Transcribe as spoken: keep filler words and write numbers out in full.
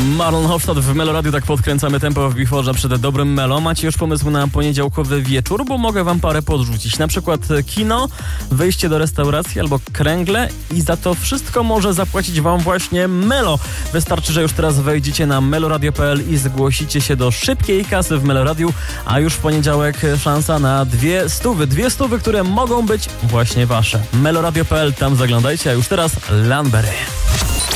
Marlon Hofstad w Melo Radio, tak podkręcamy tempo w Bichorze przed dobrym Melo. Macie już pomysł na poniedziałkowy wieczór, bo mogę wam parę podrzucić. Na przykład kino, wyjście do restauracji albo kręgle i za to wszystko może zapłacić wam właśnie Melo. Wystarczy, że już teraz wejdziecie na meloradio kropka p l i zgłosicie się do szybkiej kasy w Melo Radiu, a już w poniedziałek szansa na dwie stówy. Dwie stówy, które mogą być właśnie wasze. meloradio kropka p l, tam zaglądajcie, a już teraz Lanbery.